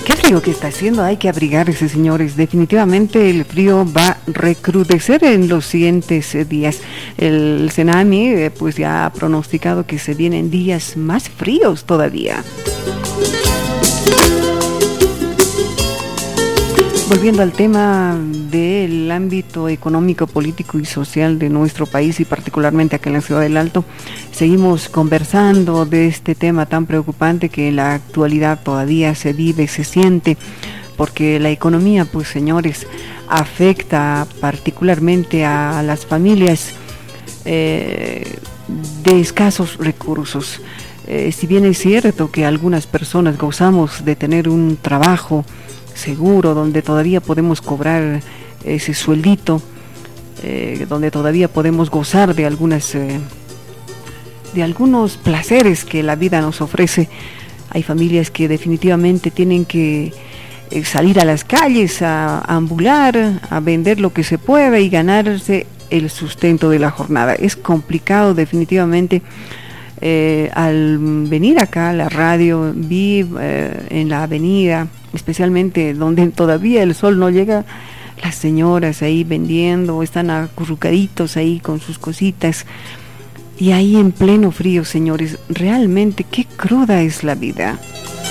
Qué frío que está haciendo, hay que abrigarse, señores. Definitivamente el frío va a recrudecer en los siguientes días. El Senami pues ya ha pronosticado que se vienen días más fríos todavía. Volviendo al tema del ámbito económico, político y social de nuestro país y particularmente acá en la Ciudad del Alto, seguimos conversando de este tema tan preocupante que en la actualidad todavía se vive, se siente, porque la economía, pues señores, afecta particularmente a las familias de escasos recursos. Si bien es cierto que algunas personas gozamos de tener un trabajo seguro, donde todavía podemos cobrar ese sueldito, donde todavía podemos gozar de algunos placeres que la vida nos ofrece. Hay familias que definitivamente tienen que salir a las calles, a ambular, a vender lo que se pueda y ganarse el sustento de la jornada. Es complicado definitivamente. Al venir acá a la radio, vi en la avenida, especialmente donde todavía el sol no llega, las señoras ahí vendiendo, están acurrucaditos ahí con sus cositas, y ahí en pleno frío, señores, realmente qué cruda es la vida.